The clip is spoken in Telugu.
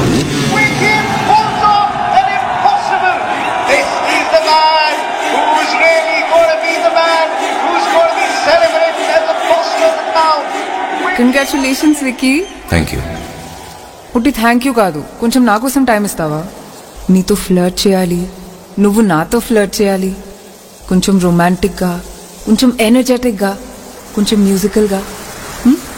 Wicket pulls off an impossible. This is the man who's really going to be the man who's going to be celebrated as the boss of the town. Congratulations Vicky. Thank you. పుట్టి థ్యాంక్ యూ కాదు, కొంచెం నా కోసం టైం ఇస్తావా? నీతో ఫ్లర్ట్ చేయాలి, నువ్వు నాతో ఫ్లర్ట్ చేయాలి. కొంచెం రొమాంటిక్గా, కొంచెం ఎనర్జెటిక్గా, కొంచెం మ్యూజికల్గా.